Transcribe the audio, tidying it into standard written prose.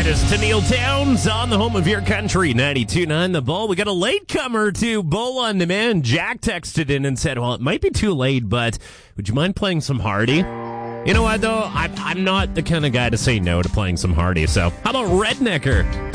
Gorgeous to Neil Towns on the home of your country, 92.9 The Bull. We got a latecomer to Bull on Demand. Jack texted in and said, well, it might be too late, but would you mind playing some Hardy? You know what, though? I'm not the kind of guy to say no to playing some Hardy, so how about Rednecker?